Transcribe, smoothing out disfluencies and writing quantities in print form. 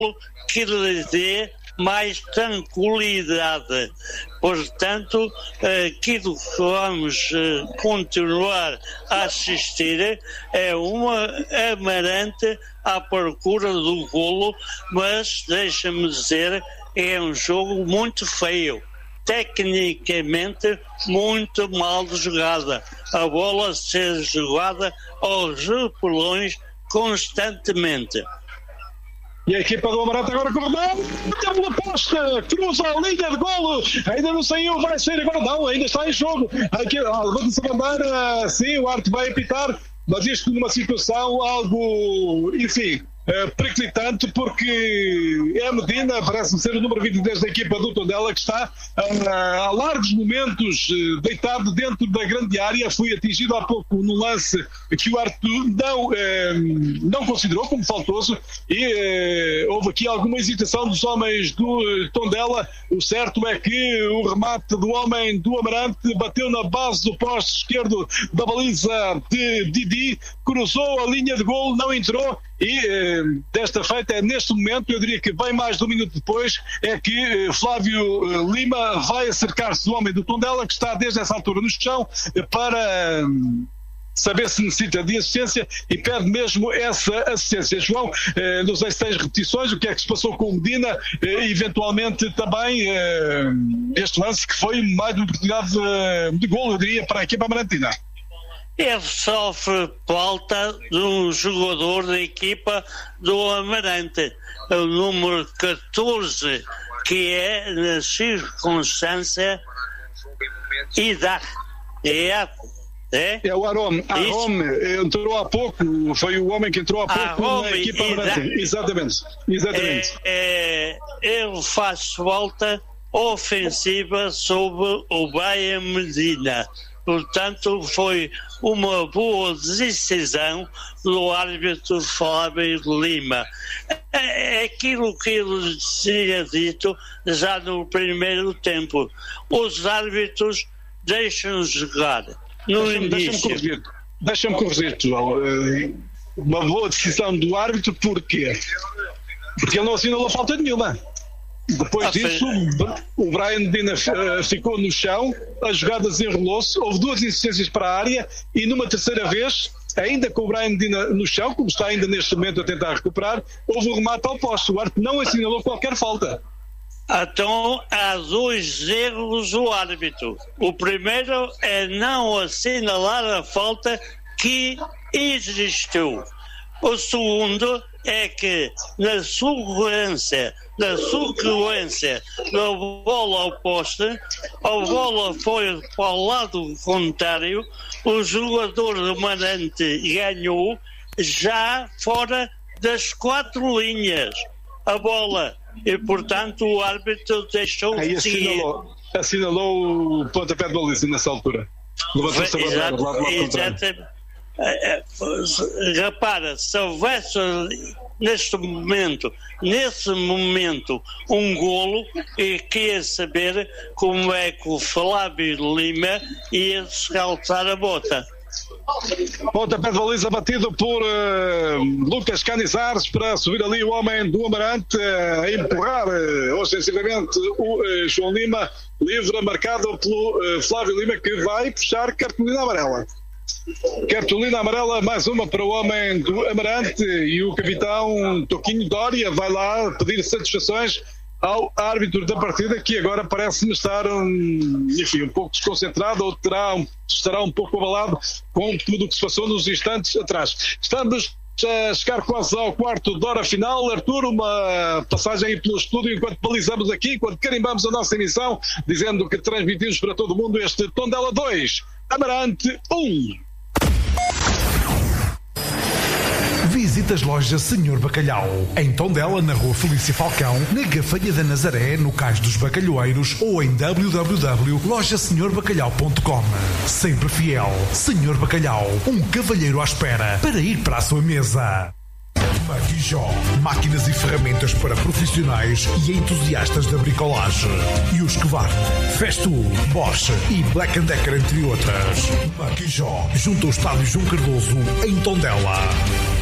que lhe dê mais tranquilidade. Portanto, aquilo que vamos continuar a assistir é uma Amarante à procura do golo, mas deixa-me dizer, é um jogo muito feio, tecnicamente muito mal jogada, a bola ser jogada aos repelões constantemente. E a equipa do Amarante agora com o Ronaldo, tem uma posta, cruza a linha de golo, ainda não saiu, vai sair agora, não, ainda está em jogo. Aqui, levanta-se a bandeira, sim, o árbitro vai apitar, mas isto numa situação algo, enfim, periclitante, porque é a Medina, parece-me ser o número 23 da equipa do Tondela, que está há largos momentos deitado dentro da grande área. Foi atingido há pouco no lance que o árbitro não considerou como faltoso, e houve aqui alguma hesitação dos homens do Tondela. O certo é que o remate do homem do Amarante bateu na base do poste esquerdo da baliza de Didi, cruzou a linha de golo, não entrou, e desta feita, é neste momento, eu diria que bem mais de um minuto depois, é que Flávio Lima vai acercar-se do homem do Tondela, que está desde essa altura no chão, para saber se necessita de assistência, e pede mesmo essa assistência. João, não sei se tens repetições, o que é que se passou com o Medina, eventualmente também este lance que foi mais uma oportunidade de golo, eu diria, para a equipa amarantina. Ele sofre falta de um jogador da equipa do Amarante, o número 14, que é, na circunstância, idade. É o Arome entrou há pouco, foi o homem que entrou há pouco na equipa Amarante. Exatamente. Ele faz falta ofensiva sobre o Bahia Medina. Portanto, foi uma boa decisão do árbitro Flávio Lima. É aquilo que ele tinha dito já no primeiro tempo. Os árbitros deixam jogar. Deixa-me corrigir, João. Uma boa decisão do árbitro, porquê? Porque ele não assinalou falta nenhuma. Depois disso, o Brian Medina ficou no chão, a jogada desenrolou-se, houve duas insistências para a área, e numa terceira vez, ainda com o Brian Medina no chão, como está ainda neste momento a tentar recuperar, houve um remate ao poste. O árbitro não assinalou qualquer falta. Então há dois erros do árbitro. O primeiro é não assinalar a falta que existiu. O segundo é que na sequência da bola ao poste, a bola foi para o lado contrário, o jogador do Amarante ganhou já fora das 4 linhas a bola, e portanto o árbitro deixou de seguir. Assinalou o pontapé de baliza nessa altura. Levantou-se a bandeira do lado contrário. Repara, se houvesse nesse momento um golo, e queria saber como é que o Flávio Lima ia descalçar a bota. Pontapé de baliza batido por Lucas Canizares para subir ali o homem do Amarante, a empurrar ostensivamente o João Lima, livre, marcado pelo Flávio Lima, que vai puxar cartolina amarela. Cartolina amarela, mais uma para o homem do Amarante, e o capitão Toquinho Dória vai lá pedir satisfações ao árbitro da partida, que agora parece-me estar um pouco desconcentrado, ou estará um pouco abalado com tudo o que se passou nos instantes atrás. Estamos a chegar quase ao quarto de hora final. Artur, uma passagem aí pelo estúdio enquanto balizamos aqui, enquanto carimbamos a nossa emissão, dizendo que transmitimos para todo o mundo este Tondela 2, Amarante 1. Visite as lojas Senhor Bacalhau, em Tondela, na Rua Felício Falcão, na Gafanha da Nazaré, no Cais dos Bacalhoeiros, ou em www.lojasenhorbacalhau.com. Sempre fiel, Senhor Bacalhau, um cavalheiro à espera para ir para a sua mesa. Maquijó, máquinas e ferramentas para profissionais e entusiastas da bricolagem. E os Husqvarna, Festool, Bosch e Black & Decker, entre outras. Maquijó, junto ao Estádio João Cardoso, em Tondela.